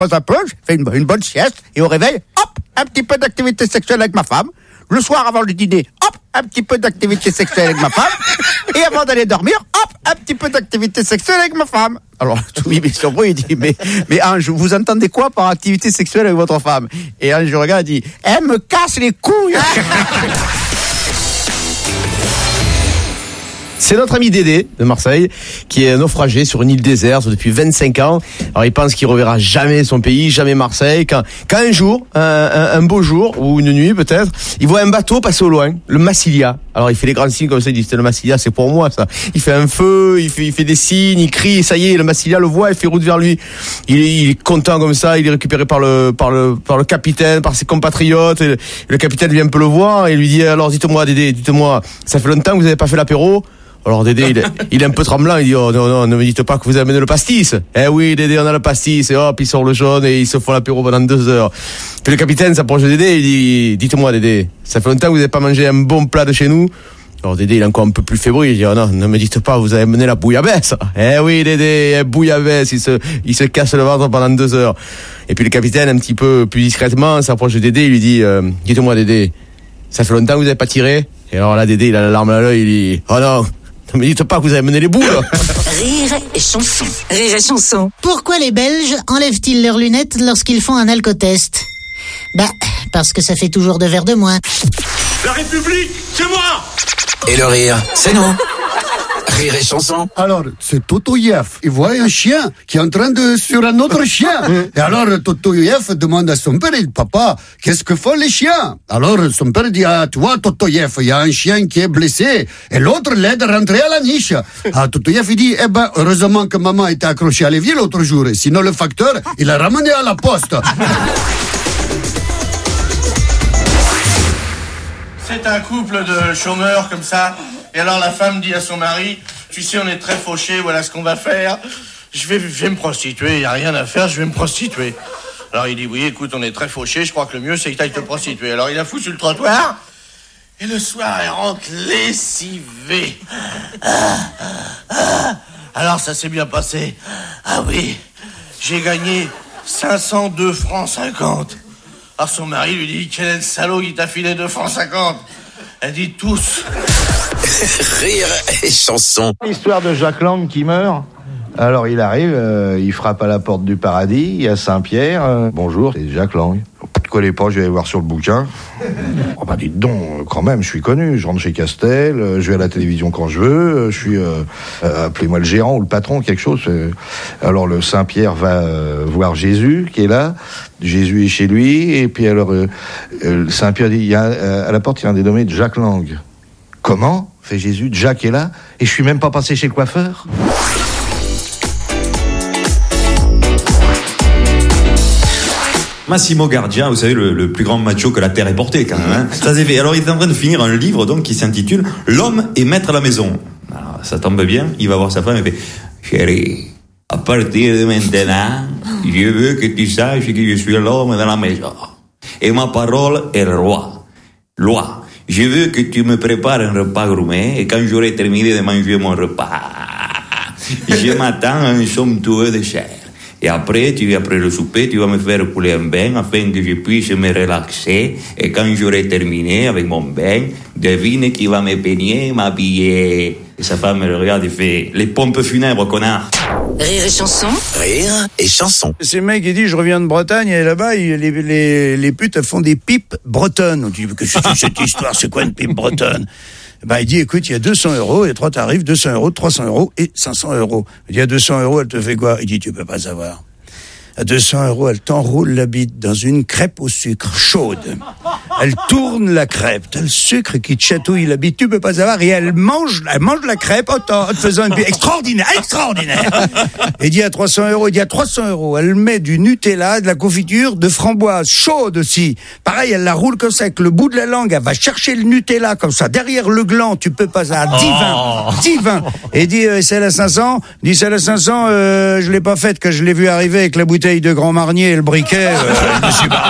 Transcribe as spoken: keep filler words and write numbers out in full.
Pas un peu, je fais une, une bonne sieste, et au réveil, hop, un petit peu d'activité sexuelle avec ma femme. Le soir, avant le dîner, hop, un petit peu d'activité sexuelle avec ma femme. Et avant d'aller dormir, hop, un petit peu d'activité sexuelle avec ma femme. Alors, tout le monde sur moi, il dit, mais, mais Ange, vous entendez quoi par activité sexuelle avec votre femme? Et Ange, je regarde, il dit, elle me casse les couilles. C'est notre ami Dédé de Marseille qui est naufragé sur une île déserte depuis vingt-cinq ans. Alors il pense qu'il reverra jamais son pays, jamais Marseille. Quand, quand un jour, un, un, un beau jour ou une nuit peut-être, il voit un bateau passer au loin, le Massilia. Alors il fait des grands signes comme ça, il dit c'est le Massilia, c'est pour moi ça. Il fait un feu, il fait, il fait des signes, il crie, et ça y est, le Massilia le voit, il fait route vers lui. Il est, il est content comme ça, il est récupéré par le, par le, par le capitaine, par ses compatriotes. Et le, le capitaine vient un peu le voir et lui dit alors dites-moi Dédé, dites-moi, ça fait longtemps que vous n'avez pas fait l'apéro? Alors Dédé, il est, il est un peu tremblant, il dit oh non non, ne me dites pas que vous avez amené le pastis. Eh oui Dédé, on a le pastis, et hop, il sort le jaune et ils se font l'apéro pendant deux heures. Puis le capitaine s'approche de Dédé, il dit dites-moi Dédé, ça fait longtemps que vous n'avez pas mangé un bon plat de chez nous? Alors Dédé, il est encore un peu plus fébrile, il dit oh non, ne me dites pas, vous avez amené la bouillabaisse. Eh oui Dédé, bouillabaisse, il se, il se casse le ventre pendant deux heures. Et puis le capitaine, un petit peu plus discrètement, s'approche de Dédé, il lui dit euh, dites-moi Dédé, ça fait longtemps que vous n'avez pas tiré? Et alors là Dédé, il a la larme à l'œil, il dit oh non, ne me dites pas que vous avez mené les boules. Rire et chanson. Rire et chanson. Pourquoi les Belges enlèvent-ils leurs lunettes lorsqu'ils font un alcotest? Bah, parce que ça fait toujours deux verres de moins. La République, c'est moi! Et le rire, c'est nous. Rire et chanson. Alors, c'est Totoyev. Il voit un chien qui est en train de sur un autre chien. Et alors, Totoyev demande à son père, papa, qu'est-ce que font les chiens? Alors, son père dit, ah, toi, Totoyev, il y a un chien qui est blessé. Et l'autre l'aide à rentrer à la niche. Ah, Totoyev, il dit, eh ben, heureusement que maman était accrochée à l'évier l'autre jour. Sinon, le facteur, il l'a ramené à la poste. C'est un couple de chômeurs comme ça. Et alors la femme dit à son mari, tu sais, on est très fauchés, voilà ce qu'on va faire. Je vais, je vais me prostituer, il n'y a rien à faire, je vais me prostituer. Alors il dit, oui, écoute, on est très fauchés, je crois que le mieux c'est que tu ailles te prostituer. Alors il la fout sur le trottoir, et le soir elle rentre lessivée. Ah, ah, alors ça s'est bien passé. Ah oui, j'ai gagné cinq cent deux francs cinquante. Alors son mari lui dit, quel est le salaud qui t'a filé deux francs cinquante? Elle dit tous. Rire et chanson. L'histoire de Jacques Lang qui meurt. Alors il arrive, euh, il frappe à la porte du paradis, il y a Saint-Pierre. Euh, bonjour, c'est Jacques Lang. Je ne connais pas, je vais aller voir sur le bouquin. Oh bah dites donc, quand même, je suis connu. Je rentre chez Castel, euh, je vais à la télévision quand je veux, euh, je suis, euh, euh, appelez-moi le gérant ou le patron, quelque chose. Euh. Alors le Saint-Pierre va euh, voir Jésus qui est là. Jésus est chez lui, et puis alors euh, euh, Saint-Pierre dit, il y a, euh, à la porte, il y a un dénommé Jacques Lang. Comment? Fait Jésus, Jacques est là, et je suis même pas passé chez le coiffeur. Massimo Gardia, vous savez, le, le plus grand macho que la terre ait porté, quand même. Hein. Ça s'est fait. Alors, il est en train de finir un livre, donc, qui s'intitule L'homme est maître à la maison. Alors, ça tombe bien, il va voir sa femme et fait chérie, à partir de maintenant, je veux que tu saches que je suis l'homme de la maison. Et ma parole est le roi. Loi. Je veux que tu me prépares un repas gourmet et quand j'aurai terminé de manger mon repas, je m'attends à un somptueux dessert. Et après, tu, après le souper, tu vas me faire couler un bain afin que je puisse me relaxer. Et quand j'aurai terminé avec mon bain, devine qui va me peigner, m'habiller. Et sa femme le regarde et fait les pompes funèbres, connard. Rire et chanson. Rire et chanson. C'est le mec qui dit, je reviens de Bretagne, et là-bas, les, les, les putes font des pipes bretonnes. On dit, que c'est cette histoire, c'est quoi une pipe bretonne? Ben, il dit, écoute, il y a deux cents euros, il y a trois tarifs, deux cents euros, trois cents euros et cinq cents euros. Il dit, à deux cents euros, elle te fait quoi? Il dit, tu peux pas savoir. À deux cents euros, elle t'enroule la bite dans une crêpe au sucre chaude. Elle tourne la crêpe, t'as le sucre qui te chatouille la bite, tu peux pas savoir, et elle mange, elle mange la crêpe en te faisant une bite extraordinaire, extraordinaire. Il dit à trois cents euros, il dit à trois cents euros, elle met du Nutella, de la confiture, de framboise chaude aussi. Pareil, elle la roule comme ça avec le bout de la langue, elle va chercher le Nutella comme ça, derrière le gland, tu peux pas savoir, divin, divin. Et il dit, euh, celle à cinq cents, il dit celle à cinq cents, euh, je l'ai pas faite, que je l'ai vu arriver avec la bouteille de Grand Marnier et le briquet, euh, je me suis barré.